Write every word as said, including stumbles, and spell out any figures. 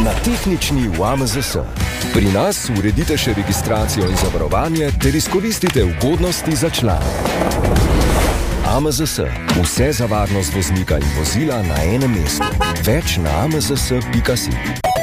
na tehnični v A M Z S. Pri nas uredite še registracijo in zavarovanje ter izkoristite ugodnosti za člane. A M Z S. Vse za varnost voznika in vozila na enem mestu. Več na a m z s pika si.